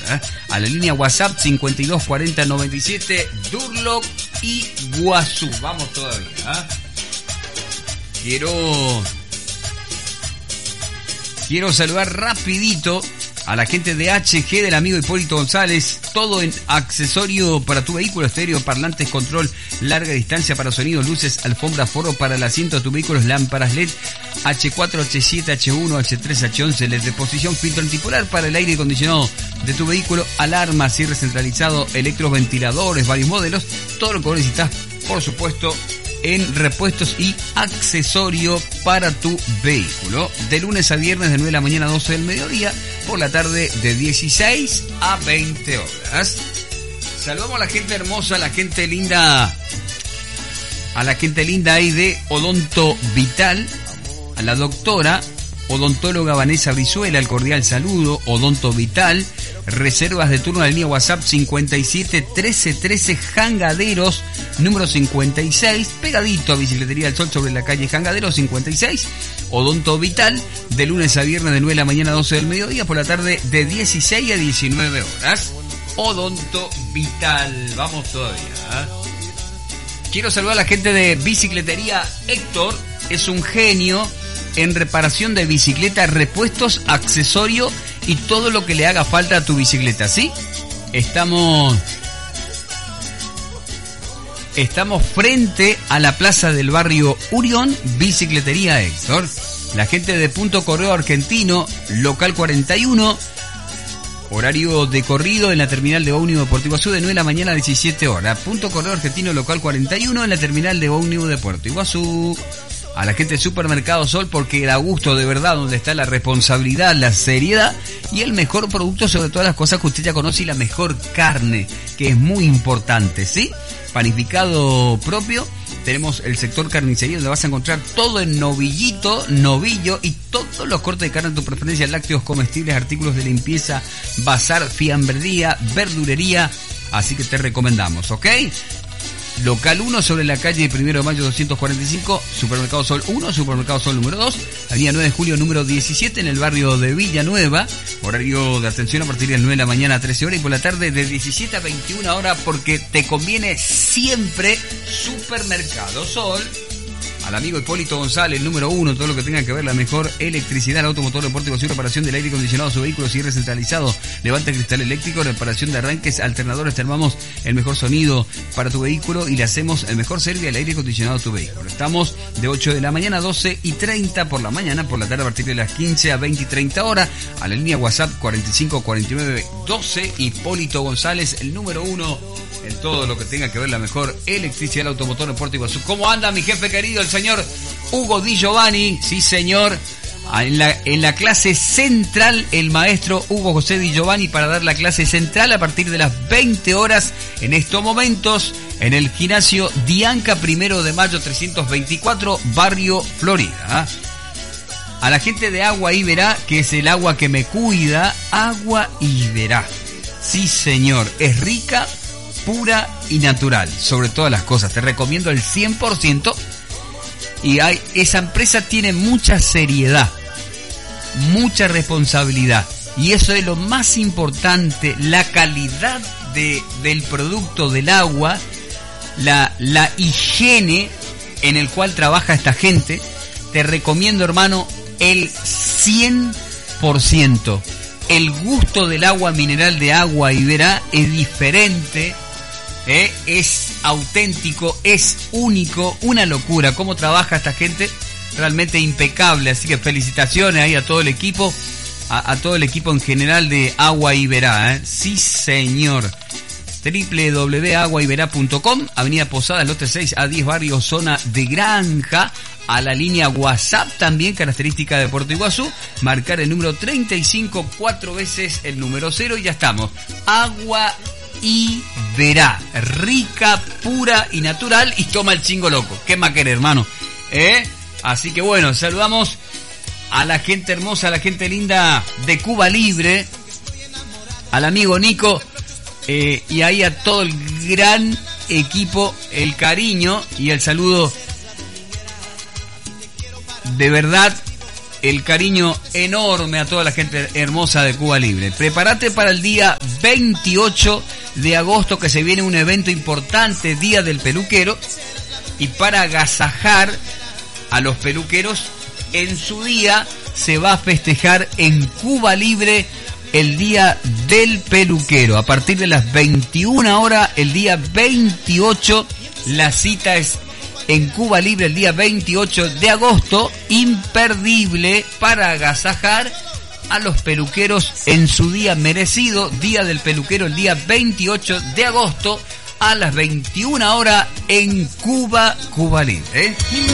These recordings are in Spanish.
A la línea WhatsApp 524097, Durlock y Guazú. Vamos todavía. Quiero saludar rapidito a la gente de HG del amigo Hipólito González, todo en accesorio para tu vehículo, estéreo, parlantes, control, larga distancia para sonido, luces, alfombra, foro para el asiento de tu vehículo, lámparas LED, H4, H7, H1, H3, H11, LED de posición, filtro antipolar para el aire acondicionado de tu vehículo, alarma, cierre centralizado, electroventiladores, varios modelos, todo lo que necesitas, por supuesto, en repuestos y accesorio para tu vehículo. De lunes a viernes de 9 de la mañana a 12 del mediodía, por la tarde de 16 a 20 horas. Saludamos a la gente hermosa, a la gente linda ahí de Odonto Vital, a la doctora odontóloga Vanessa Brizuela, el cordial saludo. Odonto Vital, reservas de turno a la línea WhatsApp 57 13 13, Jangaderos, número 56, pegadito a Bicicletería del Sol sobre la calle Jangaderos 56. Odonto Vital, de lunes a viernes de 9 de la mañana a 12 del mediodía, por la tarde de 16 a 19 horas. Odonto Vital, vamos todavía. Quiero saludar a la gente de Bicicletería Héctor, es un genio en reparación de bicicleta, repuestos, accesorios y todo lo que le haga falta a tu bicicleta, ¿sí? Estamos frente a la plaza del barrio Urión, Bicicletería Héctor. La gente de Punto Correo Argentino, local 41, horario de corrido en la terminal de ómnibus de Puerto Iguazú de 9 de la mañana a 17 horas. Punto Correo Argentino, local 41 en la terminal de ómnibus de Puerto Iguazú. A la gente del Supermercado Sol, porque da gusto de verdad, donde está la responsabilidad, la seriedad y el mejor producto sobre todas las cosas que usted ya conoce, y la mejor carne, que es muy importante, ¿sí? Panificado propio. Tenemos el sector carnicería, donde vas a encontrar todo en novillo y todos los cortes de carne de tu preferencia, lácteos, comestibles, artículos de limpieza, bazar, fiambrería, verdulería. Así que te recomendamos, ¿ok? Local 1 sobre la calle 1 de mayo 245, Supermercado Sol 1, Supermercado Sol número 2, avenida 9 de julio número 17 en el barrio de Villanueva, horario de atención a partir de 9 de la mañana a 13 horas y por la tarde de 17 a 21 horas, porque te conviene siempre Supermercado Sol. Al amigo Hipólito González, número 1, todo lo que tenga que ver la mejor electricidad, el automotor, deportivo, reparación del aire acondicionado, su vehículo, cierre centralizado, levanta cristal eléctrico, reparación de arranques, alternadores, te armamos el mejor sonido para tu vehículo y le hacemos el mejor servicio al aire acondicionado a tu vehículo. Estamos de 8 de la mañana a 12:30 por la mañana, por la tarde a partir de las 15 a 20 y 30 horas, a la línea WhatsApp 45 49 12, Hipólito González, el número 1 en todo lo que tenga que ver la mejor electricidad, el automotor, deporte y Iguazú. ¿Cómo anda mi jefe querido, el señor Hugo Di Giovanni? Sí, señor. En la clase central, el maestro Hugo José Di Giovanni, para dar la clase central a partir de las 20 horas en estos momentos en el gimnasio Dianca 1 de mayo 324, barrio Florida. A la gente de Agua Iberá, que es el agua que me cuida, Agua Iberá. Sí, señor, es rica, pura y natural, sobre todas las cosas. Te recomiendo el 100%. Y esa empresa tiene mucha seriedad, mucha responsabilidad. Y eso es lo más importante, la calidad del producto del agua, la higiene en el cual trabaja esta gente. Te recomiendo, hermano, el 100%. El gusto del agua mineral de Agua Iberá es diferente. Es auténtico, es único, una locura cómo trabaja esta gente, realmente impecable. Así que felicitaciones ahí a todo el equipo, a todo el equipo en general de Agua Iberá, Sí, señor. www.aguaiberá.com, Avenida Posada, lote 6 a 10, barrio Zona de Granja. A la línea WhatsApp también, característica de Puerto Iguazú, marcar el número 35, 4 veces el número 0 y ya estamos. Agua Iberá, rica, pura y natural, y toma el chingo loco. ¿Qué más querés, hermano? Así que bueno, saludamos a la gente hermosa, a la gente linda de Cuba Libre, al amigo Nico, y ahí a todo el gran equipo, el cariño y el saludo de verdad el cariño enorme a toda la gente hermosa de Cuba Libre. Prepárate para el día 28 de agosto, que se viene un evento importante, Día del Peluquero, y para agasajar a los peluqueros, en su día se va a festejar en Cuba Libre el Día del Peluquero. A partir de las 21 horas, el día 28, la cita es en Cuba Libre el día 28 de agosto, imperdible para agasajar a los peluqueros en su día merecido, Día del Peluquero, el día 28 de agosto a las 21 horas en Cuba Libre.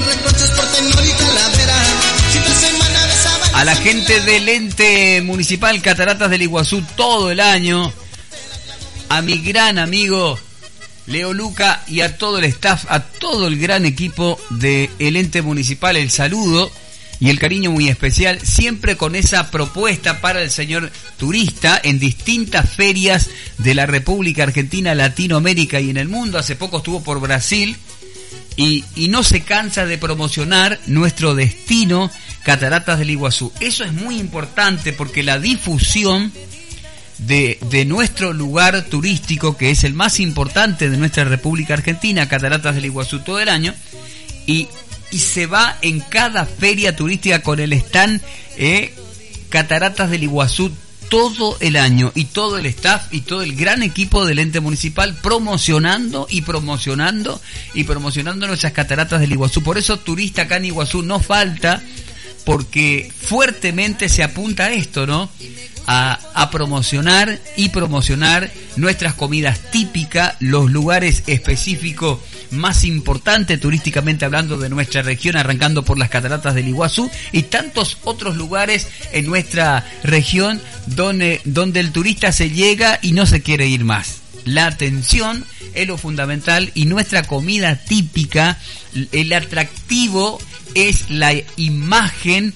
A la gente del ente municipal Cataratas del Iguazú todo el año, a mi gran amigo Leo Luca y a todo el staff, a todo el gran equipo del ente municipal, el saludo y el cariño muy especial, siempre con esa propuesta para el señor turista en distintas ferias de la República Argentina, Latinoamérica y en el mundo. Hace poco estuvo por Brasil y no se cansa de promocionar nuestro destino, Cataratas del Iguazú. Eso es muy importante porque la difusión de nuestro lugar turístico, que es el más importante de nuestra República Argentina, Cataratas del Iguazú, todo el año, y se va en cada feria turística con el stand Cataratas del Iguazú todo el año, y todo el staff y todo el gran equipo del ente municipal promocionando nuestras Cataratas del Iguazú. Por eso turista acá en Iguazú no falta, porque fuertemente se apunta a esto, ¿no? A promocionar nuestras comidas típicas, los lugares específicos más importantes turísticamente hablando de nuestra región, arrancando por las Cataratas del Iguazú y tantos otros lugares en nuestra región donde el turista se llega y no se quiere ir más. La atención es lo fundamental, y nuestra comida típica, el atractivo es la imagen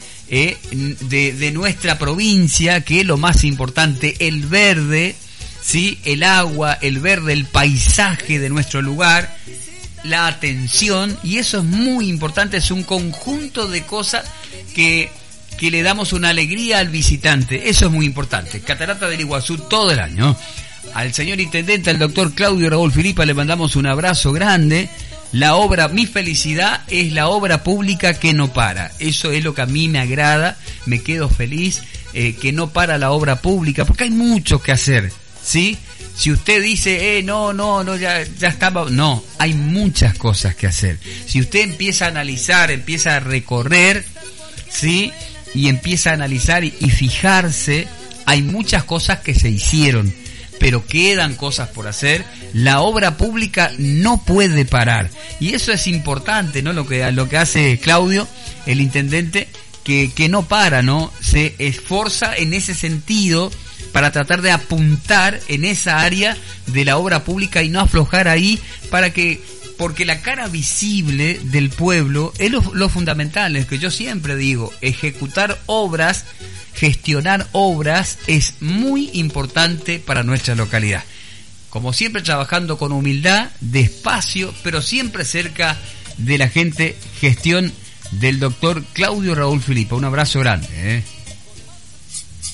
de nuestra provincia, que es lo más importante, el verde, ¿sí? El agua, el verde, el paisaje de nuestro lugar, la atención, y eso es muy importante, es un conjunto de cosas que le damos una alegría al visitante. Eso es muy importante. Catarata del Iguazú todo el año. Al señor intendente, al doctor Claudio Raúl Filipa, le mandamos un abrazo grande. La obra, mi felicidad es la obra pública que no para. Eso es lo que a mí me agrada, me quedo feliz, que no para la obra pública, porque hay mucho que hacer, ¿sí? Si usted dice, no, ya estaba... No, hay muchas cosas que hacer. Si usted empieza a analizar, empieza a recorrer, ¿sí? Y empieza a analizar y fijarse, hay muchas cosas que se hicieron, pero quedan cosas por hacer. La obra pública no puede parar, y eso es importante, ¿no? Lo que hace Claudio, el intendente, que no para, ¿no? Se esfuerza en ese sentido para tratar de apuntar en esa área de la obra pública y no aflojar ahí, porque la cara visible del pueblo es lo fundamental, es que yo siempre digo, ejecutar obras, gestionar obras es muy importante para nuestra localidad. Como siempre, trabajando con humildad, despacio, pero siempre cerca de la gente, gestión del doctor Claudio Raúl Filipa. Un abrazo grande,